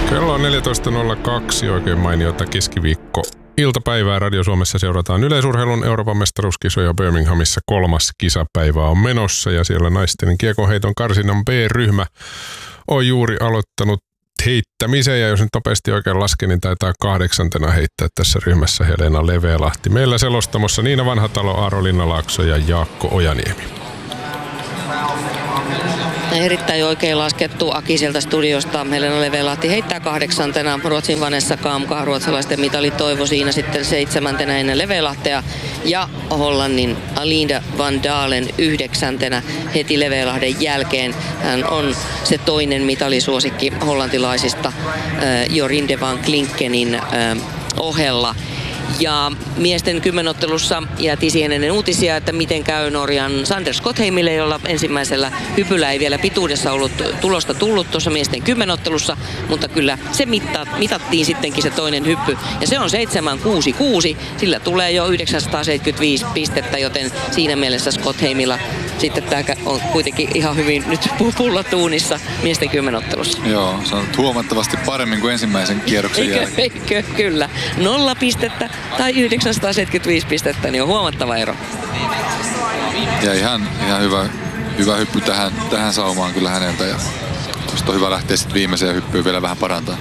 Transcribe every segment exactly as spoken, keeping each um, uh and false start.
Kello on neljätoista nolla kaksi, oikein mainiota keskiviikko. Iltapäivää Radio Suomessa seurataan yleisurheilun Euroopan mestaruuskisoja. Birminghamissa kolmas kisapäivä on menossa ja siellä naisten kiekonheiton karsinnan B-ryhmä on juuri aloittanut heittämisen. Ja jos nyt nopeasti oikein lasken, niin taitaa kahdeksantena heittää tässä ryhmässä Helena Levelahti. Meillä selostamossa Niina Vanhatalo, Aaro Linnalaakso ja Jaakko Ojaniemi. Erittäin oikein laskettu Aki sieltä studiosta. Helena Levelahti heittää kahdeksantena. Ruotsin Vanessa Kamka, ruotsalaisten mitali Toivo siinä sitten seitsemäntenä ennen Levelahtea. Ja Hollannin Alinda van Dalen yhdeksäntenä heti Levelahden jälkeen. Hän on se toinen mitalisuosikki hollantilaisista äh, Jorinde van Klinkenin äh, ohella. Ja miesten kymmenottelussa jäätiin siihen ennen uutisia, että miten käy Norjan Sander Skotheimille, jolla ensimmäisellä hypyllä ei vielä pituudessa ollut tulosta tullut tuossa miesten kymmenottelussa, mutta kyllä se mitta, mitattiin sittenkin se toinen hyppy. Ja se on seitsemän kuusi kuusi, sillä tulee jo yhdeksänsataaseitsemänkymmentäviisi pistettä, joten siinä mielessä Skotheimilla sitten tämä on kuitenkin ihan hyvin nyt pullatuunissa miesten kymmenottelussa. Joo, se on huomattavasti paremmin kuin ensimmäisen kierroksen eikö, jälkeen. Eikö, kyllä. Nolla pistettä tai yhdeksänsataaseitsemänkymmentäviisi pistettä, niin on huomattava ero. Ja ihan, ihan hyvä, hyvä hyppy tähän, tähän saumaan kyllä häneltä. Ja tuosta on hyvä lähteä sitten viimeiseen hyppyyn vielä vähän parantaa.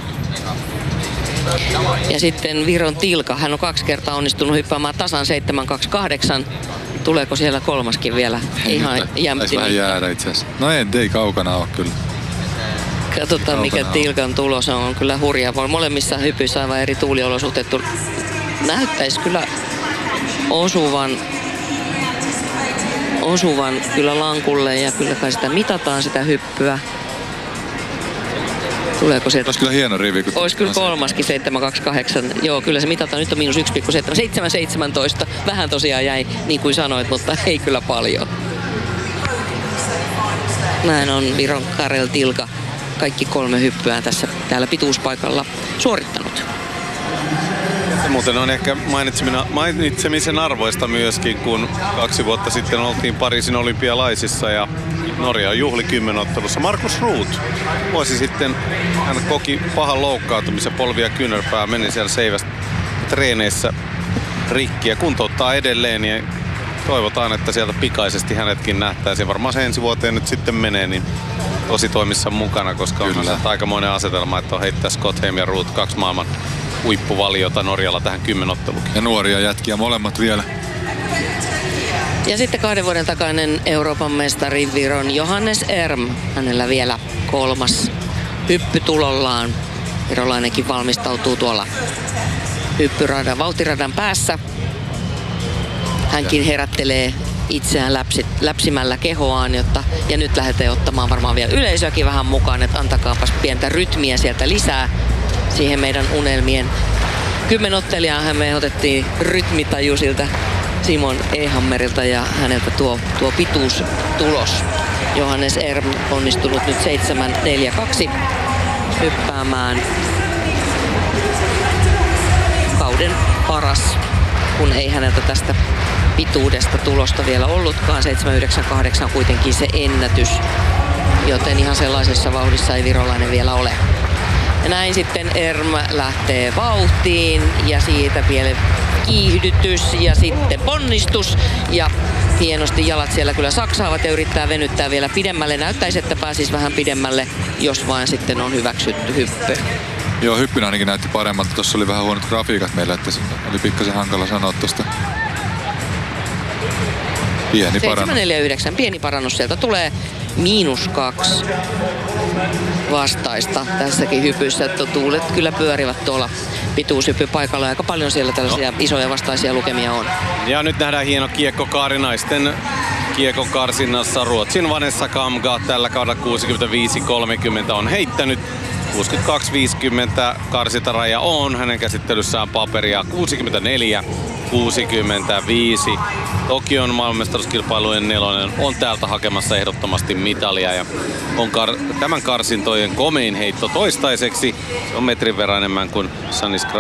Ja sitten Viron Tilka, hän on kaksi kertaa onnistunut hyppäämään tasan seitsemän kaksi kahdeksan. Tuleeko siellä kolmaskin vielä? Ihan jämpti. Vähän jäädä itse asiassa. No ei, ei kaukana ole kyllä. Katsotaan mikä Tilkan tulos on. On kyllä hurjaa. Molemmissa hypyissä aivan eri tuuliolosuhteet. Näyttäisi kyllä osuvan, osuvan kyllä lankulle ja kyllä kai sitä mitataan sitä hyppyä. Tuleeko sieltä? Olisi kyllä hieno rivi. Olisi kyllä kolmaskin seitsemän kaksi kahdeksan. Joo, kyllä se mitataan. Nyt on miinus yksi pilkku seitsemän. seitsemän seitsemäntoista. Vähän tosiaan jäi, niin kuin sanoit, mutta ei kyllä paljon. Näin on Viron Karel Tilka kaikki kolme hyppyä tässä täällä pituuspaikalla suorittanut. Se muuten on ehkä mainitsemisen arvoista myöskin, kun kaksi vuotta sitten oltiin Pariisin olympialaisissa ja Norja on juhli kymmenottelussa. Markus Ruut vuosi sitten hän koki pahan loukkaantumisen, polvi ja kyynärpää, meni siellä seivästä treeneissä rikki ja kuntouttaa edelleen. Ja toivotaan, että sieltä pikaisesti hänetkin nähtäisiin. Varmaan se ensi vuoteen nyt sitten menee niin tosi toimissa mukana, koska on se aikamoinen asetelma, että on heittää Skotheim ja Ruut, kaksi maailman huippuvaliota Norjalla tähän kymmenotteluun. Ja nuoria jätkiä molemmat vielä. Ja sitten kahden vuoden takainen Euroopan mestari Viron Johannes Erm. Hänellä vielä kolmas hyppy tulollaan. Virolainenkin valmistautuu tuolla hyppyradan, vauhtiradan päässä. Hänkin herättelee itseään läpsi, läpsimällä kehoaan, jotta, ja nyt lähdetään ottamaan varmaan vielä yleisöäkin vähän mukaan, että antakaapas pientä rytmiä sieltä lisää siihen meidän unelmien kymmenottelijaan. Me otettiin rytmitaju siltä Simon Ehammerilta ja häneltä tuo, tuo pituustulos. Johannes Erm onnistunut nyt seitsemän neljä kaksi hyppäämään. Kauden paras, kun ei häneltä tästä pituudesta tulosta vielä ollutkaan. seitsemän yhdeksän kahdeksan kuitenkin se ennätys, joten ihan sellaisessa vauhdissa ei virolainen vielä ole. Ja näin sitten Erm lähtee vauhtiin ja siitä vielä kiihdytys ja sitten ponnistus. Ja hienosti jalat siellä kyllä saksaavat ja yrittää venyttää vielä pidemmälle. Näyttäisi, että pääsisi vähän pidemmälle, jos vain sitten on hyväksytty hyppy. Joo, hyppynä ainakin näytti paremmalta. Tuossa oli vähän huonot grafiikat meillä, että oli pikkasen hankala sanoa tuosta. Pieni parannus. seitsemän neljä yhdeksän, pieni parannus sieltä tulee. Miinus kaksi vastaista tässäkin hypyssä, että tuulet kyllä pyörivät tuolla pituushyppypaikalla. Aika paljon siellä tällaisia no. isoja vastaisia lukemia on. Ja nyt nähdään hieno kiekkokaari naisten kiekkokarsinnassa. Ruotsin Vanessa Kamka tällä kaudella kuusikymmentäviisi kolmekymmentä on heittänyt. kuusikymmentäkaksi viisikymmentä karsintaraja on hänen käsittelyssään paperia. kuusikymmentäneljä kuusikymmentäviisi. Tokion maailmanmestaruuskilpailujen nelonen on täältä hakemassa ehdottomasti mitalia ja on kar- tämän karsintojen komein heitto toistaiseksi. Se on metrin verran enemmän kuin Sannis Kraft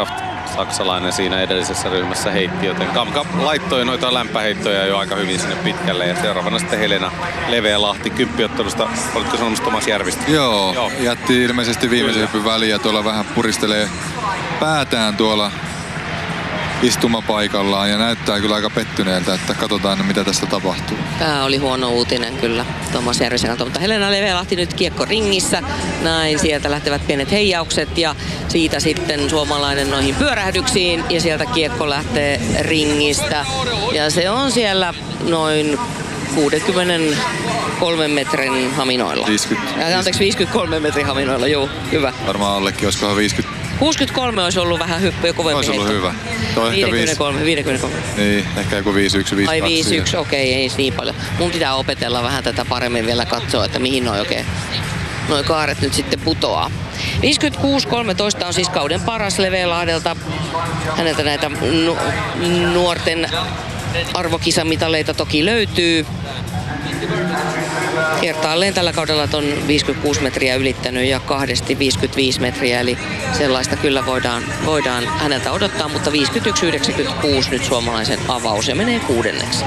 saksalainen siinä edellisessä ryhmässä heitti, joten Kamka laittoi noita lämpäheittoja jo aika hyvin sinne pitkälle. Ja seuraavana sitten Helena Leveälahti kymppiottelusta. Olitko sanomassa Tomas Järvistä? Joo, Joo. jätti ilmeisesti viimeisen hyppyn väliin ja tuolla vähän puristelee päätään tuolla istumapaikallaan ja näyttää kyllä aika pettyneeltä, että katsotaan mitä tässä tapahtuu. Tämä oli huono uutinen kyllä Tomas Järvisen kanssa, mutta Helena Leveälahti nyt kiekko ringissä. Näin sieltä lähtevät pienet heijaukset ja siitä sitten suomalainen noihin pyörähdyksiin ja sieltä kiekko lähtee ringistä. Ja se on siellä noin kuusikymmentäkolme metrin haminoilla. viisikymmentä. Ja, anteeksi, viisikymmentäkolme metrin haminoilla, joo, hyvä. Varmaan allekin, olisikohan viisikymmentä. kuusikymmentäkolme olisi ollut vähän hyppy, kovempi olisi ollut heitto. hyvä. Toi viisikymmentäkolme, viisikymmentäkolme. Niin, ehkä joku viisi yksi, viisi kaksi. Ai viisi yksi, okei, ei niin paljon. Mun pitää opetella vähän tätä paremmin vielä katsoa, että mihin noi oikein noi kaaret nyt sitten putoaa. viisikymmentäkuusi kolmetoista on siis kauden paras Leveälahdelta. Häneltä näitä nu- nuorten arvokisamitaleita toki löytyy. Kertaalleen tällä kaudella on viisikymmentäkuusi metriä ylittänyt ja kahdesti viisikymmentäviisi metriä, eli sellaista kyllä voidaan, voidaan häneltä odottaa, mutta viisikymmentäyksi yhdeksänkymmentäkuusi nyt suomalaisen avaus ja menee kuudenneksi.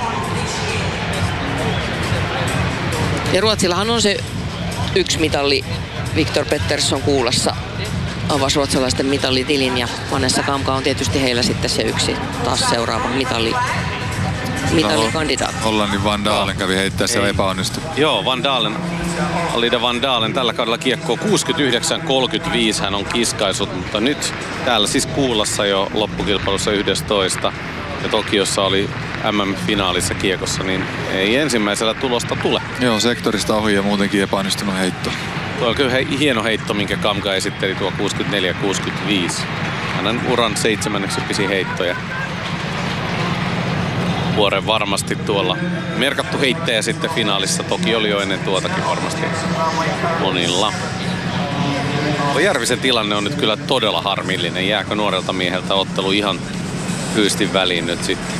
Ja Ruotsillahan on se yksi mitalli, Viktor Pettersson Kuulassa avasi ruotsalaisten mitallitilin ja Vanessa Kamka on tietysti heillä sitten se yksi taas seuraava mitalli. Mitallikandidaatti. Hollannin Van Dalen kävi heittää se epäonnistui. Joo, Van Dalen, Alida Van Dalen tällä kaudella kiekkoa kuusikymmentäyhdeksän kolmekymmentäviisi hän on kiskaisut, mutta nyt täällä siis Kuulassa jo loppukilpailussa yksitoista ja Tokiossa oli M M-finaalissa kiekossa, niin ei ensimmäisellä tulosta tule. Joo, sektorista ohi ja muutenkin epäonnistunut heitto. Tuo on kyllä hieno heitto, minkä Kamka esitteli tuo kuusikymmentäneljä kuusikymmentäviisi. Hänen uran seitsemänneksi pisi heittoja. Vuoren varmasti tuolla merkattu heittäjä sitten finaalissa. Toki oli jo ennen tuotakin varmasti monilla. Tuo Järvisen tilanne on nyt kyllä todella harmillinen. Jääkö nuorelta mieheltä ottelu ihan ryystin väliin nyt sitten?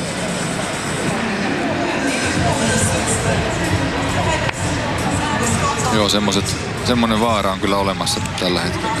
Joo, semmoset, semmonen vaara on kyllä olemassa tällä hetkellä.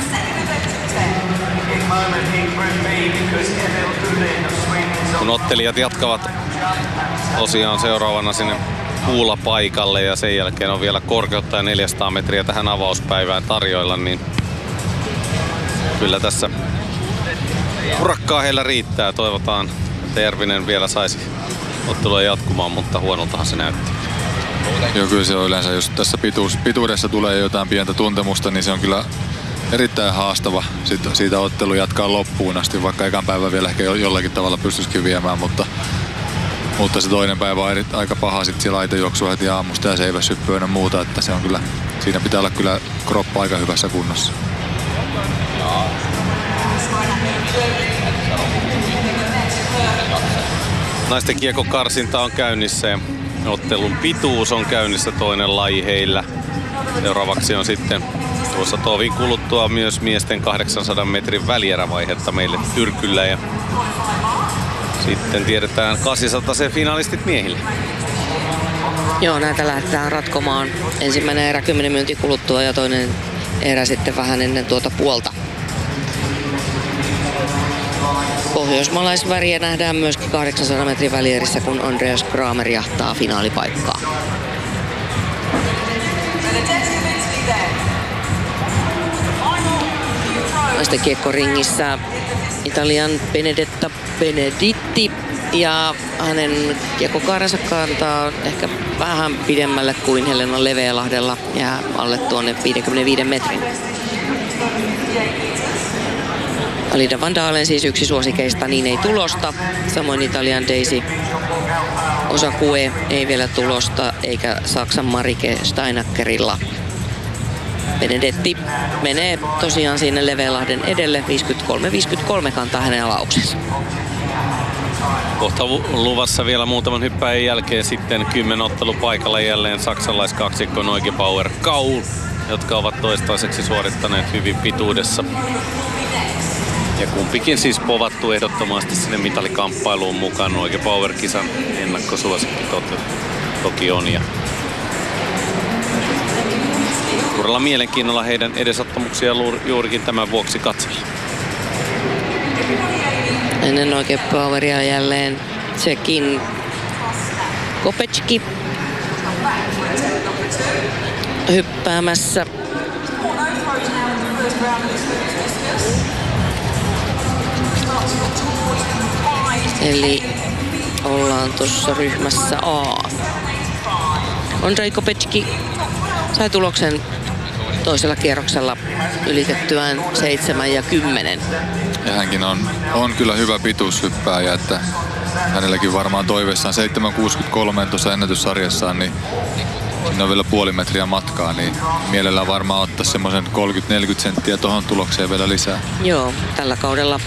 Kun ottelijat jatkavat tosiaan seuraavana sinne kuulapaikalle ja sen jälkeen on vielä korkeutta ja neljäsataa metriä tähän avauspäivään tarjoilla, niin kyllä tässä urakkaa heillä riittää. Toivotaan, että Järvinen vielä saisi ottelua jatkumaan, mutta huonoltahan se näytti. Joo, kyllä se on yleensä, jos tässä pituus, pituudessa tulee jotain pientä tuntemusta, niin se on kyllä erittäin haastava sit siitä ottelu jatkaa loppuun asti, vaikka ekan päivän vielä ehkä jollakin tavalla pystyisikin viemään, mutta, mutta se toinen päivä on eri, aika paha sitten siellä aitojuoksua heti aamusta ja seiväshyppyä ja muuta, että se on kyllä, siinä pitää olla kyllä kroppa aika hyvässä kunnossa. Naisten kiekokarsinta on käynnissä ja ottelun pituus on käynnissä, toinen laji heillä. Seuraavaksi on sitten tuossa tovin kuluttua myös miesten kahdeksansadan metrin välierävaihetta meille Tyrkyllä ja sitten tiedetään kahdeksansataa sen finalistit miehille. Joo, näitä lähdetään ratkomaan. Ensimmäinen erä kymmenen minuutin kuluttua ja toinen erä sitten vähän ennen tuota puolta. Pohjoismaalaisväriä nähdään myöskin kahdeksansadan metrin välierissä, kun Andreas Kramer jahtaa finaalipaikkaa. Naisten kiekkoringissä Italian Benedetta Beneditti ja hänen kiekkokaarensa kantaa ehkä vähän pidemmälle kuin Helena Leveälahdella, jää alle tuonne viisikymmentäviisi metrin. Alida Van Dalen siis yksi suosikeista, niin ei tulosta. Samoin Italian Daisy Osakue ei vielä tulosta, eikä Saksan Marike Steinackerilla. Benedetti menee tosiaan sinne Leveälahden edelle. viisikymmentäkolme viisikymmentäkolme kantaa hänen avauksensa. Kohta luvassa vielä muutaman hyppäin jälkeen sitten kymmenottelu paikalla jälleen saksalaiskaksikko Neugebauer Kaul, jotka ovat toistaiseksi suorittaneet hyvin pituudessa. Ja kumpikin siis povattu ehdottomasti sinne mitalikamppailuun mukaan. Neugebauer-kisan ennakkosuosikki toki on. Ja suurella mielenkiinnolla heidän edesottamuksia juurikin tämän vuoksi katsella. Ennen oikein poweria jälleen Tsekin Kopecki hyppäämässä. Eli ollaan tuossa ryhmässä A. Andrei Kopecki sai tuloksen toisella kierroksella ylitettyään seitsemän ja kymmenen. Ja hänkin on, on kyllä hyvä pituushyppääjä, että hänelläkin varmaan toiveissaan seitsemän kuusikymmentäkolme tuossa ennätyssarjassaan, niin siinä on vielä puoli metriä matkaa, niin mielellään varmaan ottaa semmoisen kolmekymmentä neljäkymmentä senttiä tuohon tulokseen vielä lisää. Joo, tällä kaudella